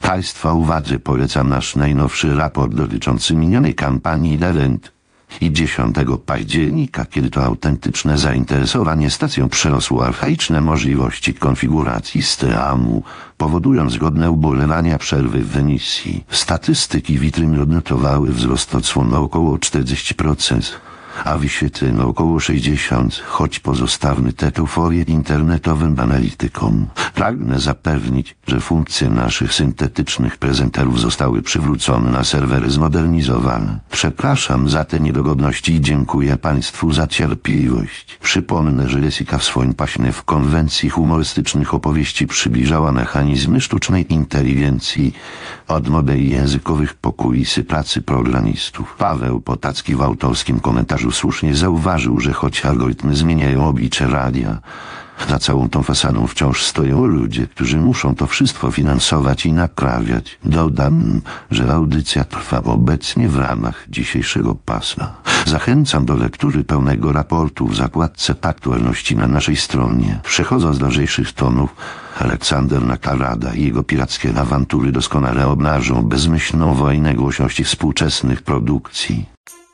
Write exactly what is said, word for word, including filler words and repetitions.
Państwa uwadze polecam nasz najnowszy raport dotyczący minionej kampanii Levent i dziesiątego października, kiedy to autentyczne zainteresowanie stacją przerosło archaiczne możliwości konfiguracji steamu, powodując godne ubolewania przerwy w emisji. Statystyki witryn odnotowały wzrost odsłonu około czterdzieści procent. A wyświetleń około sześćdziesiąt procent, choć pozostawmy tę euforię internetowym analitykom. Pragnę zapewnić, że funkcje naszych syntetycznych prezenterów zostały przywrócone na serwery zmodernizowane. Przepraszam za te niedogodności i dziękuję Państwu za cierpliwość. Przypomnę, że Jessica w swoim paśmie w konwencji humorystycznych opowieści przybliżała mechanizmy sztucznej inteligencji od modeli językowych po kulisy pracy programistów. Paweł Potacki w autorskim komentarzu słusznie zauważył, że choć algorytmy zmieniają oblicze radia, za całą tą fasadą wciąż stoją ludzie, którzy muszą to wszystko finansować i naprawiać. Dodam, że audycja trwa obecnie w ramach dzisiejszego pasma. Zachęcam do lektury pełnego raportu w zakładce aktualności na naszej stronie. Przechodząc do lżejszych tonów, Aleksander Nakarada i jego pirackie awantury doskonale obnażą bezmyślną wojnę głośności współczesnych produkcji.